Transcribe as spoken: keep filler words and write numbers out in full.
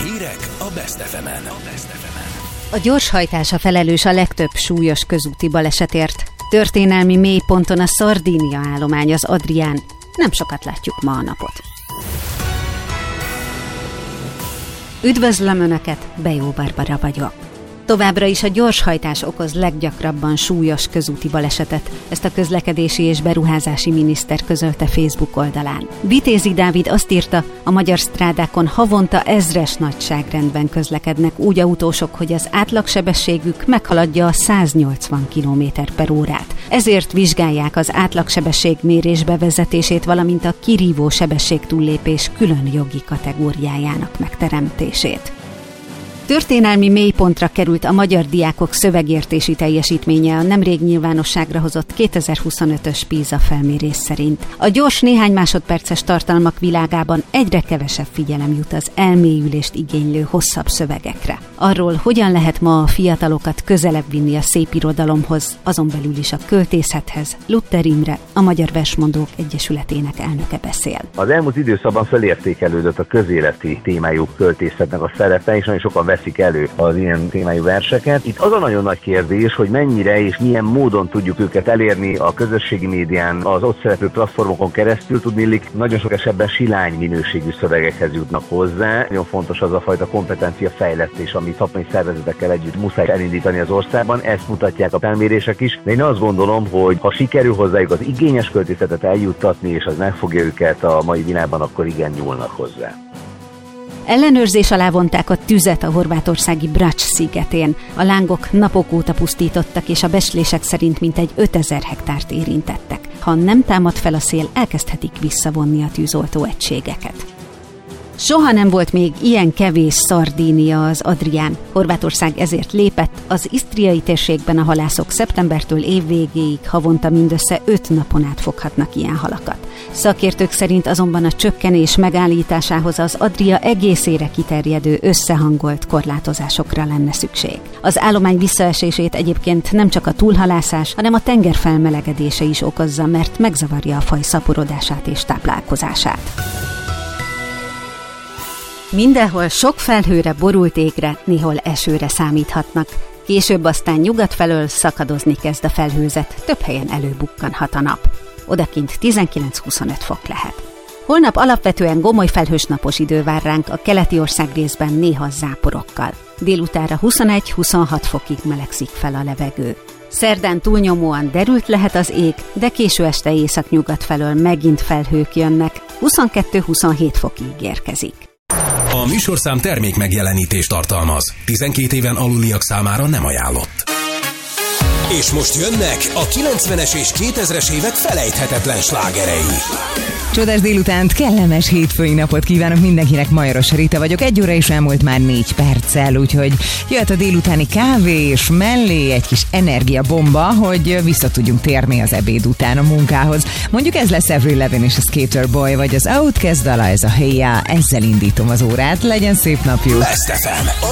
Hírek a Best ef emen. A gyorshajtás a felelős a legtöbb súlyos közúti balesetért. Történelmi mélyponton a Szardínia állomány az Adrián. Nem sokat látjuk ma a napot. Üdvözlöm Önöket, Bejó Barbara vagyok. Továbbra is a gyorshajtás okoz leggyakrabban súlyos közúti balesetet, ezt a közlekedési és beruházási miniszter közölte Facebook oldalán. Vitézi Dávid azt írta, a magyar strádákon havonta ezres nagyságrendben közlekednek úgy autósok, hogy az átlagsebességük meghaladja a száznyolcvan kilométer per órát. Ezért vizsgálják az átlagsebesség mérés bevezetését, valamint a kirívó sebességtúllépés külön jogi kategóriájának megteremtését. Történelmi mélypontra került a magyar diákok szövegértési teljesítménye a nemrég nyilvánosságra hozott kétezer-huszonötös PISA felmérés szerint. A gyors néhány másodperces tartalmak világában egyre kevesebb figyelem jut az elmélyülést igénylő hosszabb szövegekre. Arról, hogyan lehet ma a fiatalokat közelebb vinni a szép irodalomhoz, azon belül is a költészethez, Luther Imre, a Magyar Versmondók Egyesületének elnöke beszél. Az elmúlt időszakban felértékelődött a közéleti témájú költészetnek a szerepe, és nagyon sokan veszik elő az ilyen témájú verseket. Itt az a nagyon nagy kérdés, hogy mennyire és milyen módon tudjuk őket elérni a közösségi médián, az ott szereplő platformokon keresztül. Tudniillik, nagyon sok esetben silány minőségű szövegekhez jutnak hozzá. Nagyon fontos az a fajta kompetencia fejlesztés, ami szakmai szervezetekkel együtt muszáj elindítani az országban. Ezt mutatják a felmérések is. De én azt gondolom, hogy ha sikerül hozzájuk az igényes költészetet eljuttatni, és az megfogja őket a mai világban, akkor igen, nyúlnak hozzá. Ellenőrzés alá vonták a tüzet a horvátországi Brač szigetén. A lángok napok óta pusztítottak, és a becslések szerint mintegy ötezer hektárt érintettek. Ha nem támad fel a szél, elkezdhetik visszavonni a tűzoltó egységeket. Soha nem volt még ilyen kevés Szardínia az Adrián. Horvátország ezért lépett, az isztriai térségben a halászok szeptembertől évvégéig havonta mindössze öt napon át foghatnak ilyen halakat. Szakértők szerint azonban a csökkenés megállításához az Adria egészére kiterjedő összehangolt korlátozásokra lenne szükség. Az állomány visszaesését egyébként nem csak a túlhalászás, hanem a tenger felmelegedése is okozza, mert megzavarja a faj szaporodását és táplálkozását. Mindenhol sok felhőre, borult égre, néhol esőre számíthatnak. Később aztán nyugat felől szakadozni kezd a felhőzet, több helyen előbukkanhat a nap. Odakint tizenkilenc-huszonöt fok lehet. Holnap alapvetően gomoly felhős napos idő vár ránk, a keleti ország részben néha záporokkal. Délutára huszonegy-huszonhat fokig melegszik fel a levegő. Szerdán túlnyomóan derült lehet az ég, de késő este északnyugat felől megint felhők jönnek, huszonkettő-huszonhét fokig érkezik. A műsorszám termék megjelenítést tartalmaz. tizenkét éven aluliak számára nem ajánlott. És most jönnek a kilencvenes és kétezres évek felejthetetlen slágerei. Csodás délutánt, kellemes hétfői napot kívánok mindenkinek, Majoros Rita vagyok. Egy óra is elmúlt már négy perccel, úgyhogy jöhet a délutáni kávé, és mellé egy kis energiabomba, hogy vissza tudjunk térni az ebéd után a munkához. Mondjuk ez lesz Avril Lavigne és a Skater Boy, vagy az Outkast dala, ez a Hey Ya, ezzel indítom az órát. Legyen szép napjuk! Best ef em, a